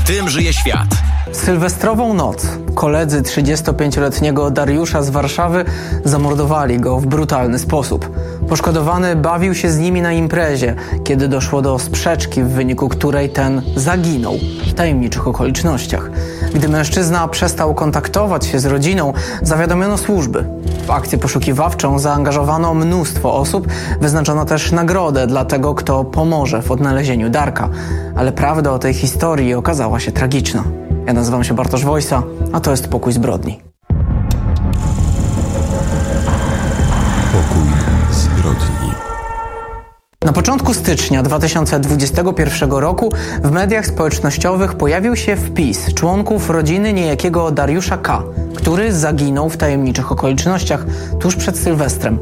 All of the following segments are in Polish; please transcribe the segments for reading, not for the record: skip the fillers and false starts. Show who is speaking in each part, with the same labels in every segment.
Speaker 1: tym żyje świat.
Speaker 2: Sylwestrową noc koledzy 35-letniego Dariusza z Warszawy zamordowali go w brutalny sposób. Poszkodowany bawił się z nimi na imprezie, kiedy doszło do sprzeczki, w wyniku której ten zaginął w tajemniczych okolicznościach. Gdy mężczyzna przestał kontaktować się z rodziną, zawiadomiono służby. W akcję poszukiwawczą zaangażowano mnóstwo osób, wyznaczono też nagrodę dla tego, kto pomoże w odnalezieniu Darka. Ale prawda o tej historii okazała się tragiczna. Ja nazywam się Bartosz Wojsa, a to jest Pokój Zbrodni.
Speaker 3: Pokój Zbrodni.
Speaker 2: Na początku stycznia 2021 roku w mediach społecznościowych pojawił się wpis członków rodziny niejakiego Dariusza K., który zaginął w tajemniczych okolicznościach tuż przed Sylwestrem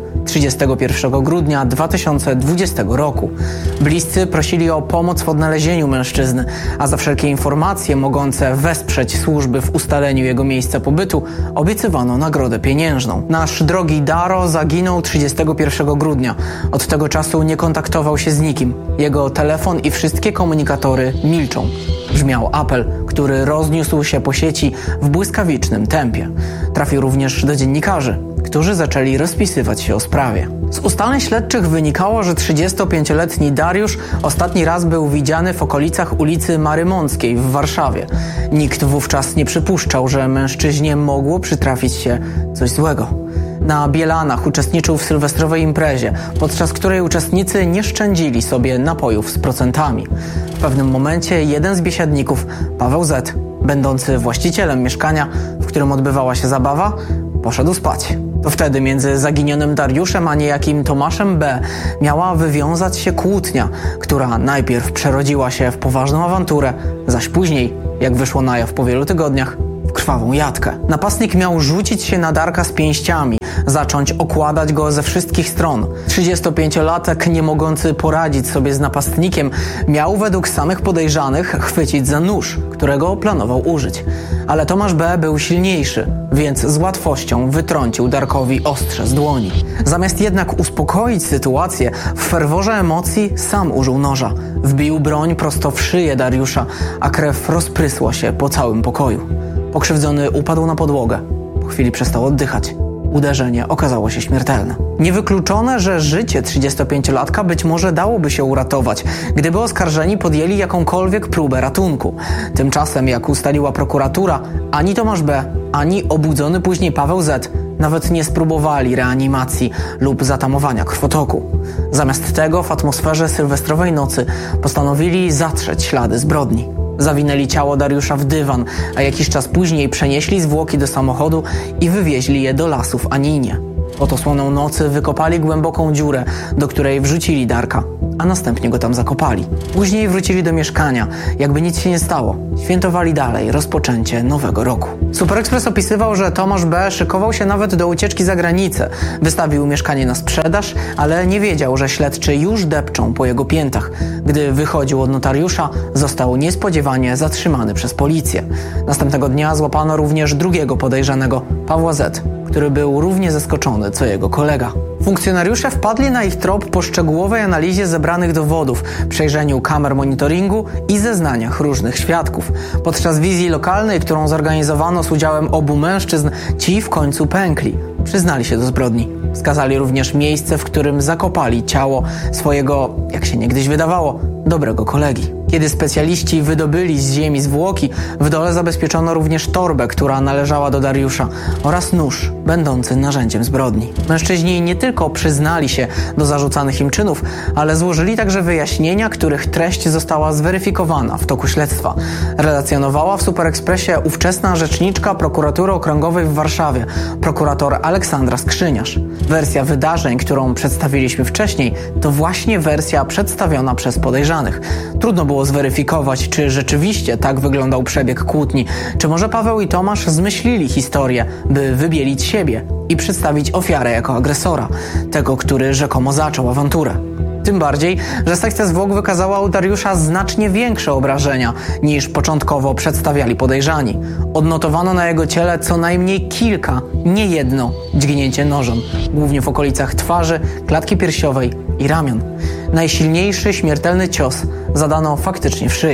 Speaker 2: 31 grudnia 2020 roku. Bliscy prosili o pomoc w odnalezieniu mężczyzny, a za wszelkie informacje mogące wesprzeć służby w ustaleniu jego miejsca pobytu obiecywano nagrodę pieniężną. Nasz drogi Daro zaginął 31 grudnia. Od tego czasu nie kontaktował się z nikim. Jego telefon i wszystkie komunikatory milczą. Brzmiał apel, który rozniósł się po sieci w błyskawicznym tempie. Trafił również do dziennikarzy, którzy zaczęli rozpisywać się o sprawie. Z ustaleń śledczych wynikało, że 35-letni Dariusz ostatni raz był widziany w okolicach ulicy Marymąckiej w Warszawie. Nikt wówczas nie przypuszczał, że mężczyźnie mogło przytrafić się coś złego. Na Bielanach uczestniczył w sylwestrowej imprezie, podczas której uczestnicy nie szczędzili sobie napojów z procentami. W pewnym momencie jeden z biesiadników, Paweł Z., będący właścicielem mieszkania, w którym odbywała się zabawa, poszedł spać. To wtedy między zaginionym Dariuszem a niejakim Tomaszem B. miała wywiązać się kłótnia, która najpierw przerodziła się w poważną awanturę, zaś później, jak wyszło na jaw po wielu tygodniach, w krwawą jatkę. Napastnik miał rzucić się na Darka z pięściami, zacząć okładać go ze wszystkich stron. 35-latek, nie mogący poradzić sobie z napastnikiem, miał według samych podejrzanych chwycić za nóż, którego planował użyć. Ale Tomasz B. był silniejszy, więc z łatwością wytrącił Darkowi ostrze z dłoni. Zamiast jednak uspokoić sytuację, w ferworze emocji sam użył noża. Wbił broń prosto w szyję Dariusza, a krew rozprysła się po całym pokoju. Pokrzywdzony upadł na podłogę. Po chwili przestał oddychać. Uderzenie okazało się śmiertelne. Niewykluczone, że życie 35-latka być może dałoby się uratować, gdyby oskarżeni podjęli jakąkolwiek próbę ratunku. Tymczasem, jak ustaliła prokuratura, ani Tomasz B., ani obudzony później Paweł Z. nawet nie spróbowali reanimacji lub zatamowania krwotoku. Zamiast tego w atmosferze sylwestrowej nocy postanowili zatrzeć ślady zbrodni. Zawinęli ciało Dariusza w dywan, a jakiś czas później przenieśli zwłoki do samochodu i wywieźli je do lasu w Aninie. Pod osłoną nocy wykopali głęboką dziurę, do której wrzucili Darka, a następnie go tam zakopali. Później wrócili do mieszkania, jakby nic się nie stało. Świętowali dalej rozpoczęcie nowego roku. Super Express opisywał, że Tomasz B. szykował się nawet do ucieczki za granicę. Wystawił mieszkanie na sprzedaż, ale nie wiedział, że śledczy już depczą po jego piętach. Gdy wychodził od notariusza, został niespodziewanie zatrzymany przez policję. Następnego dnia złapano również drugiego podejrzanego, Pawła Z., który był równie zaskoczony co jego kolega. Funkcjonariusze wpadli na ich trop po szczegółowej analizie zebranych dowodów, przejrzeniu kamer monitoringu i zeznaniach różnych świadków. Podczas wizji lokalnej, którą zorganizowano z udziałem obu mężczyzn, ci w końcu pękli. Przyznali się do zbrodni. Wskazali również miejsce, w którym zakopali ciało swojego, jak się niegdyś wydawało, dobrego kolegi. Kiedy specjaliści wydobyli z ziemi zwłoki, w dole zabezpieczono również torbę, która należała do Dariusza, oraz nóż, będący narzędziem zbrodni. Mężczyźni nie tylko przyznali się do zarzucanych im czynów, ale złożyli także wyjaśnienia, których treść została zweryfikowana w toku śledztwa. Relacjonowała w Super Expressie ówczesna rzeczniczka Prokuratury Okręgowej w Warszawie, prokurator Aleksandra Skrzyniarz. Wersja wydarzeń, którą przedstawiliśmy wcześniej, to właśnie wersja przedstawiona przez podejrzanych. Trudno było zweryfikować, czy rzeczywiście tak wyglądał przebieg kłótni, czy może Paweł i Tomasz zmyślili historię, by wybielić siebie i przedstawić ofiarę jako agresora, tego, który rzekomo zaczął awanturę. Tym bardziej, że sekcja zwłok wykazała u Dariusza znacznie większe obrażenia niż początkowo przedstawiali podejrzani. Odnotowano na jego ciele co najmniej kilka, nie jedno, dźgnięcie nożem, głównie w okolicach twarzy, klatki piersiowej i ramion. Najsilniejszy śmiertelny cios zadano faktycznie w szyję.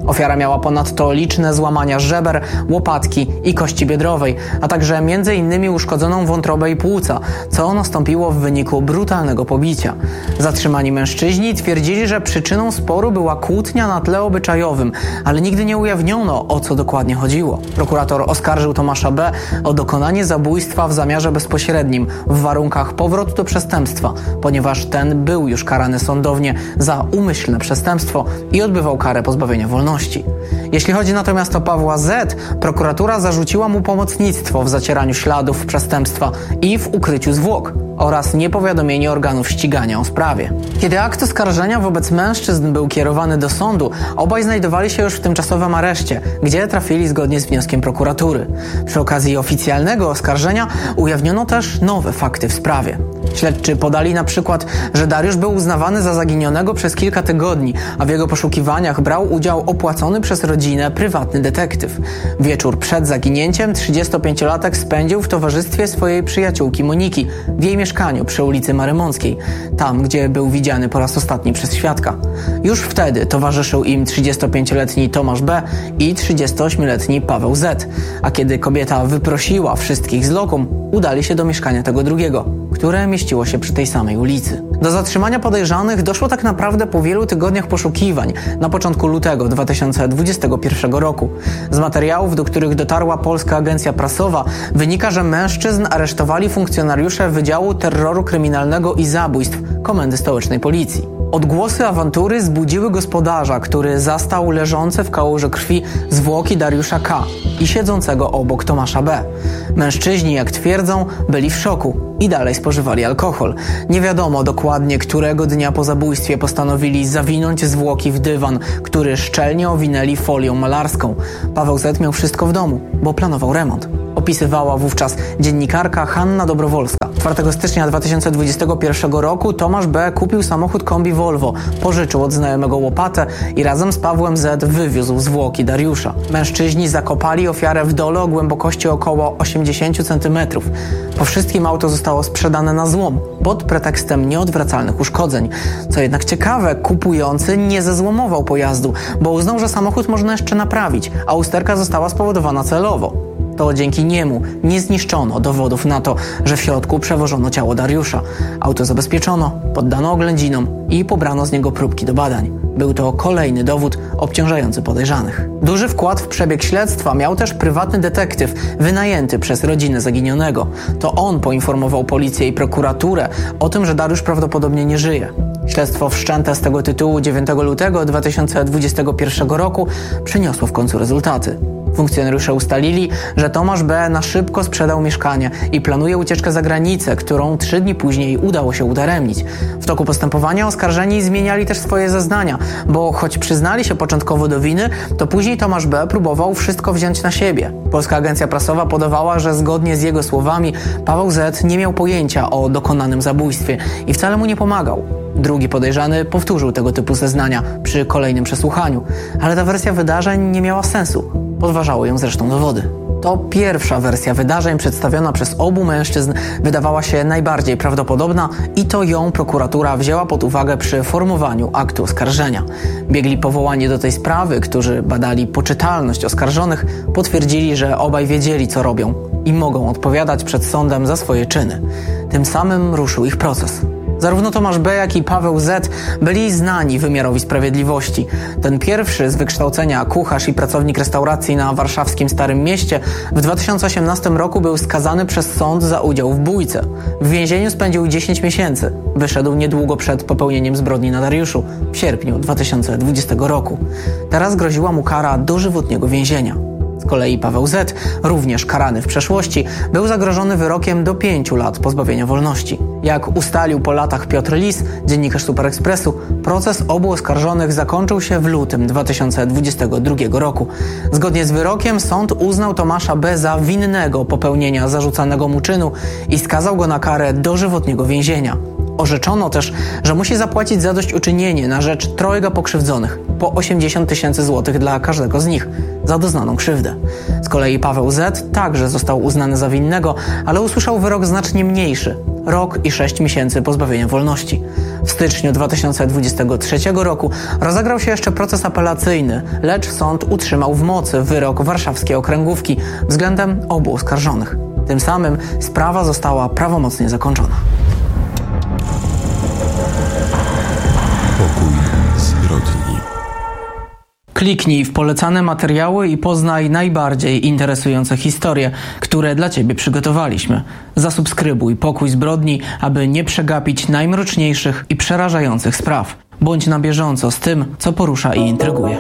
Speaker 2: Ofiara miała ponadto liczne złamania żeber, łopatki i kości biodrowej, a także m.in. uszkodzoną wątrobę i płuca, co nastąpiło w wyniku brutalnego pobicia. Zatrzymani mężczyźni twierdzili, że przyczyną sporu była kłótnia na tle obyczajowym, ale nigdy nie ujawniono, o co dokładnie chodziło. Prokurator oskarżył Tomasza B. o dokonanie zabójstwa w zamiarze bezpośrednim w warunkach powrotu do przestępstwa, ponieważ ten był już karany sądownie za umyślne przestępstwo i odbywał karę pozbawienia wolności. Jeśli chodzi natomiast o Pawła Z., prokuratura zarzuciła mu pomocnictwo w zacieraniu śladów przestępstwa i w ukryciu zwłok oraz niepowiadomienie organów ścigania o sprawie. Kiedy akt oskarżenia wobec mężczyzn był kierowany do sądu, obaj znajdowali się już w tymczasowym areszcie, gdzie trafili zgodnie z wnioskiem prokuratury. Przy okazji oficjalnego oskarżenia ujawniono też nowe fakty w sprawie. Śledczy podali na przykład, że Dariusz był uznawany za zaginionego przez kilka tygodni, a w jego poszukiwaniach brał udział opłacony przez rodzinę prywatny detektyw. Wieczór przed zaginięciem 35-latek spędził w towarzystwie swojej przyjaciółki Moniki w jej mieszkaniu przy ulicy Marymąckiej, tam gdzie był widziany po raz ostatni przez świadka. Już wtedy towarzyszył im 35-letni Tomasz B. i 38-letni Paweł Z., a kiedy kobieta wyprosiła wszystkich z lokum, udali się do mieszkania tego drugiego, które mieściło się przy tej samej ulicy. Do zatrzymania podejrzanych doszło tak naprawdę po wielu tygodniach poszukiwań, na początku lutego 2021 roku. Z materiałów, do których dotarła Polska Agencja Prasowa, wynika, że mężczyzn aresztowali funkcjonariusze Wydziału Terroru Kryminalnego i Zabójstw Komendy Stołecznej Policji. Odgłosy awantury zbudziły gospodarza, który zastał leżące w kałuży krwi zwłoki Dariusza K. i siedzącego obok Tomasza B. Mężczyźni, jak twierdzą, byli w szoku i dalej spożywali alkohol. Nie wiadomo dokładnie, którego dnia po zabójstwie postanowili zawinąć zwłoki w dywan, który szczelnie owinęli folią malarską. Paweł Z. miał wszystko w domu, bo planował remont. Opisywała wówczas dziennikarka Hanna Dobrowolska. 4 stycznia 2021 roku Tomasz B. kupił samochód kombi Volvo, pożyczył od znajomego łopatę i razem z Pawłem Z. wywiózł zwłoki Dariusza. Mężczyźni zakopali ofiarę w dole o głębokości około 80 cm. Po wszystkim auto zostało sprzedane na złom, pod pretekstem nieodwracalnych uszkodzeń. Co jednak ciekawe, kupujący nie zezłomował pojazdu, bo uznał, że samochód można jeszcze naprawić, a usterka została spowodowana celowo. To dzięki niemu nie zniszczono dowodów na to, że w środku przewożono ciało Dariusza. Auto zabezpieczono, poddano oględzinom i pobrano z niego próbki do badań. Był to kolejny dowód obciążający podejrzanych. Duży wkład w przebieg śledztwa miał też prywatny detektyw wynajęty przez rodzinę zaginionego. To on poinformował policję i prokuraturę o tym, że Dariusz prawdopodobnie nie żyje. Śledztwo wszczęte z tego tytułu 9 lutego 2021 roku przyniosło w końcu rezultaty. Funkcjonariusze ustalili, że Tomasz B. na szybko sprzedał mieszkanie i planuje ucieczkę za granicę, którą 3 dni później udało się udaremnić. W toku postępowania oskarżeni zmieniali też swoje zeznania, bo choć przyznali się początkowo do winy, to później Tomasz B. próbował wszystko wziąć na siebie. Polska Agencja Prasowa podawała, że zgodnie z jego słowami Paweł Z. nie miał pojęcia o dokonanym zabójstwie i wcale mu nie pomagał. Drugi podejrzany powtórzył tego typu zeznania przy kolejnym przesłuchaniu, ale ta wersja wydarzeń nie miała sensu. Podważały ją zresztą dowody. To pierwsza wersja wydarzeń przedstawiona przez obu mężczyzn wydawała się najbardziej prawdopodobna i to ją prokuratura wzięła pod uwagę przy formowaniu aktu oskarżenia. Biegli powołani do tej sprawy, którzy badali poczytalność oskarżonych, potwierdzili, że obaj wiedzieli, co robią i mogą odpowiadać przed sądem za swoje czyny. Tym samym ruszył ich proces. Zarówno Tomasz B., jak i Paweł Z. byli znani wymiarowi sprawiedliwości. Ten pierwszy, z wykształcenia kucharz i pracownik restauracji na warszawskim Starym Mieście, w 2018 roku był skazany przez sąd za udział w bójce. W więzieniu spędził 10 miesięcy. Wyszedł niedługo przed popełnieniem zbrodni na Dariuszu, w sierpniu 2020 roku. Teraz groziła mu kara dożywotniego więzienia. Z kolei Paweł Z., również karany w przeszłości, był zagrożony wyrokiem do 5 lat pozbawienia wolności. Jak ustalił po latach Piotr Lis, dziennikarz Super Expressu, proces obu oskarżonych zakończył się w lutym 2022 roku. Zgodnie z wyrokiem sąd uznał Tomasza B. za winnego popełnienia zarzucanego mu czynu i skazał go na karę dożywotniego więzienia. Orzeczono też, że musi zapłacić zadośćuczynienie na rzecz 3 pokrzywdzonych, po 80 000 złotych dla każdego z nich, za doznaną krzywdę. Z kolei Paweł Z. także został uznany za winnego, ale usłyszał wyrok znacznie mniejszy. rok i 6 miesięcy pozbawienia wolności. W styczniu 2023 roku rozegrał się jeszcze proces apelacyjny, lecz sąd utrzymał w mocy wyrok warszawskiej okręgówki względem obu oskarżonych. Tym samym sprawa została prawomocnie zakończona.
Speaker 1: Pokój zbrodni.
Speaker 2: Kliknij w polecane materiały i poznaj najbardziej interesujące historie, które dla Ciebie przygotowaliśmy. Zasubskrybuj Pokój Zbrodni, aby nie przegapić najmroczniejszych i przerażających spraw. Bądź na bieżąco z tym, co porusza i intryguje.